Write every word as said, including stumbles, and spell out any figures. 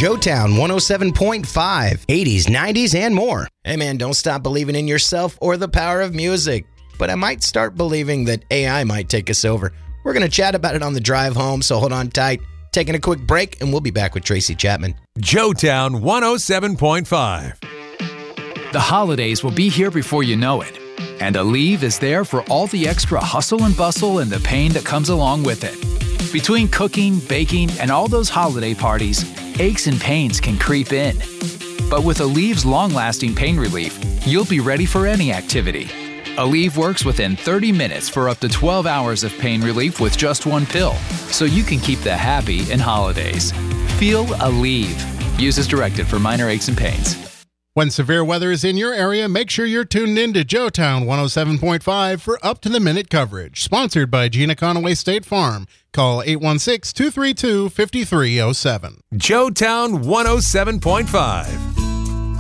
Joetown one oh seven point five, eighties, nineties, and more. Hey man, don't stop believing in yourself or the power of music. But I might start believing that A I might take us over. We're going to chat about it on the drive home, so hold on tight. Taking a quick break, and we'll be back with Tracy Chapman. Joetown one oh seven point five. The holidays will be here before you know it. And Aleve is there for all the extra hustle and bustle and the pain that comes along with it. Between cooking, baking, and all those holiday parties, aches and pains can creep in. But with Aleve's long-lasting pain relief, you'll be ready for any activity. Aleve works within thirty minutes for up to twelve hours of pain relief with just one pill, so you can keep the happy in holidays. Feel Aleve. Use as directed for minor aches and pains. When severe weather is in your area, make sure you're tuned in to Joetown one oh seven point five for up-to-the-minute coverage. Sponsored by Gina Conaway State Farm. Call eight one six, two three two, five three zero seven. Joetown one oh seven point five.